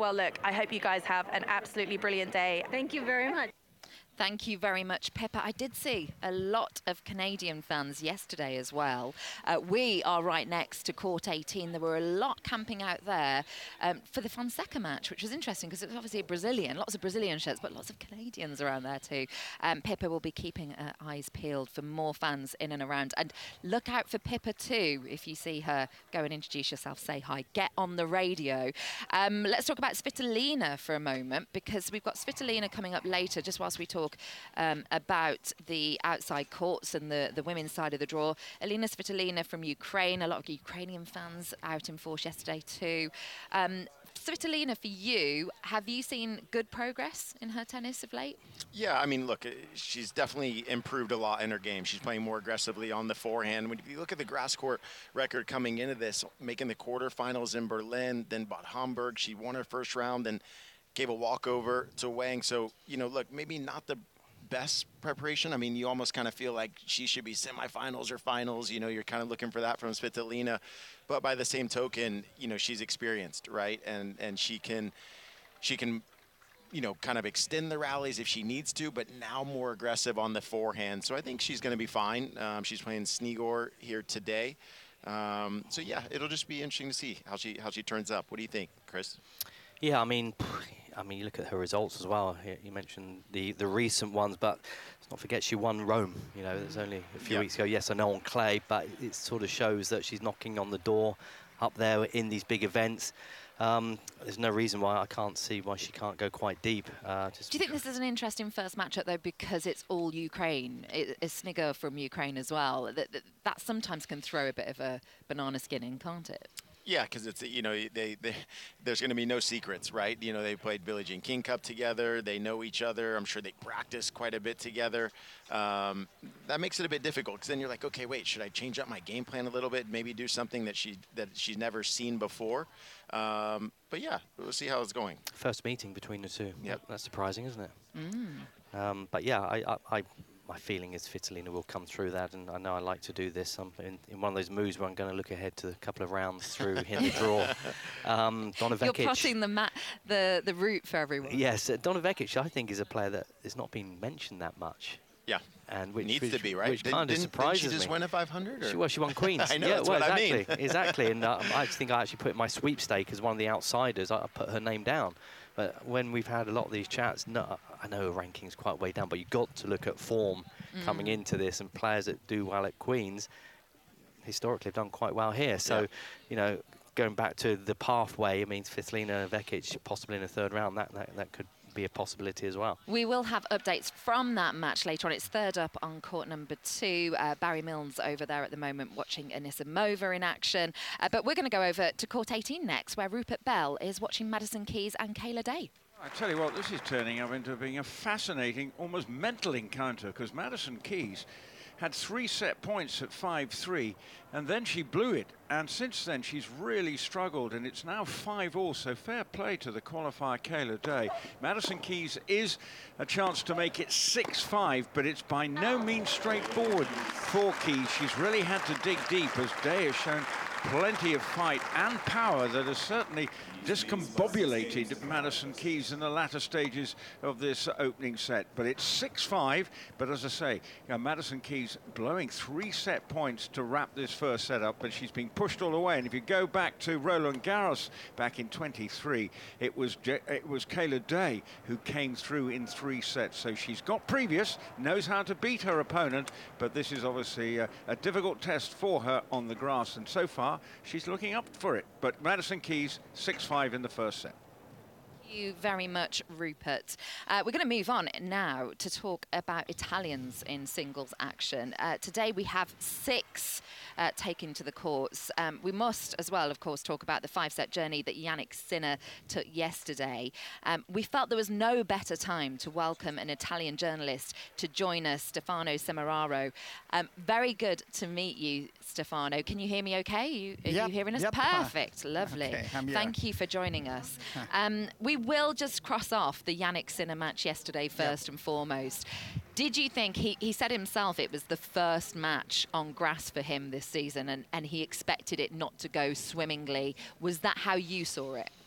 Well, look, I hope you guys have an absolutely brilliant day. Thank you very much. Thank you very much, Pippa. I did see a lot of Canadian fans yesterday as well. We are right next to Court 18. There were a lot camping out there for the Fonseca match, which was interesting because it was obviously a Brazilian, lots of Brazilian shirts, but lots of Canadians around there too. Pippa will be keeping her eyes peeled for more fans in and around. And look out for Pippa too. If you see her, go and introduce yourself, say hi, get on the radio. Let's talk about Svitolina for a moment, because we've got Svitolina coming up later, just whilst we talk about the outside courts and the women's side of the draw. Elina Svitolina from Ukraine, a lot of Ukrainian fans out in force yesterday too. Svitolina, for you, have you seen good progress in her tennis of late? Yeah, I mean, look, she's definitely improved a lot in her game. She's playing more aggressively on the forehand. When you look at the grass court record coming into this, making the quarterfinals in Berlin, then Bad Homburg, she won her first round, then gave a walkover to Wang. So, you know, look, maybe not the best preparation. I mean, you almost kind of feel like she should be semifinals or finals. You know, you're kind of looking for that from Svitolina. But by the same token, you know, she's experienced, right? And she can, you know, kind of extend the rallies if she needs to, but now more aggressive on the forehand. So I think she's going to be fine. She's playing Sneagor here today. So yeah, it'll just be interesting to see how she turns up. What do you think, Chris? Yeah, I mean, you look at her results as well. You mentioned the recent ones, but let's not forget she won Rome. You know, it was only a few weeks ago. Yes, I know on clay, but it sort of shows that she's knocking on the door up there in these big events. There's no reason why I can't see why she can't go quite deep. Do you think this is an interesting first matchup, though, because it's all Ukraine? It's Sneagor from Ukraine as well. That sometimes can throw a bit of a banana skin in, can't it? Yeah, because it's, you know, there's going to be no secrets, right? You know, they played Billie Jean King Cup together. They know each other. I'm sure they practice quite a bit together. That makes it a bit difficult, because then you're like, okay, wait, should I change up my game plan a little bit? Maybe do something that she's never seen before. But yeah, we'll see how it's going. First meeting between the two. Yep. That's surprising, isn't it? But yeah, my feeling is Svitolina will come through that, and I know I like to do this. I'm in one of those moves where I'm going to look ahead to a couple of rounds through in the draw. Donna Vekic. You're plotting the route for everyone. Yes, Donna Vekic, I think, is a player that is not being mentioned that much. Yeah, and which needs to be, right? Which kind of surprises me. Didn't she just win a 500? Well, she won Queens. I know, yeah, that's well, what exactly, I mean. Exactly. And I think I actually put in my sweepstake as one of the outsiders. I put her name down. But when we've had a lot of these chats, no, I know her ranking's quite way down, but you've got to look at form coming into this, and players that do well at Queens historically have done quite well here. So, you know, going back to the pathway, I mean, Svitolina Vekic possibly in the third round, that could be a possibility as well. We will have updates from that match later on. It's third up on court number 2. Barry Milnes over there at the moment watching Anisimova in action. But we're going to go over to court 18 next, where Rupert Bell is watching Madison Keys and Kayla Day. I tell you what, this is turning up into being a fascinating, almost mental encounter, because Madison Keys had 3 set points at 5-3, and then she blew it. And since then, she's really struggled, and it's now 5-all, so fair play to the qualifier Kayla Day. Madison Keys is a chance to make it 6-5, but it's by no means straightforward for Keys. She's really had to dig deep, as Day has shown plenty of fight and power that has certainly discombobulated Madison Keys in the latter stages of this opening set. But it's 6-5, but as I say, Madison Keys blowing 3 set points to wrap this first set up, but she's been pushed all the way. And if you go back to Roland Garros back in 23, it was Kayla Day who came through in 3 sets. So she's got previous, knows how to beat her opponent, but this is obviously a difficult test for her on the grass, and so far she's looking up for it. But Madison Keys 6-5 in the first set. Thank you very much, Rupert. We're going to move on now to talk about Italians in singles action. Today we have 6 taken to the courts. We must as well, of course, talk about the 5-set journey that Jannik Sinner took yesterday. We felt there was no better time to welcome an Italian journalist to join us, Stefano Semeraro. Very good to meet you, Stefano. Can you hear me okay? Are you hearing us? Perfect. Lovely. Okay, Thank you for joining us. We will just cross off the Jannik Sinner match yesterday first and foremost. Did you think, he said himself it was the first match on grass for him this season, and he expected it not to go swimmingly. Was that how you saw it?